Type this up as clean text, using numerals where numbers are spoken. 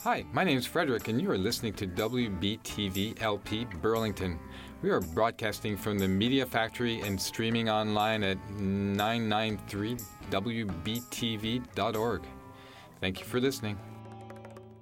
Hi, my name is Frederick, and you are listening to WBTV LP Burlington. We are broadcasting from the Media Factory and streaming online at 993wbtv.org. Thank you for listening.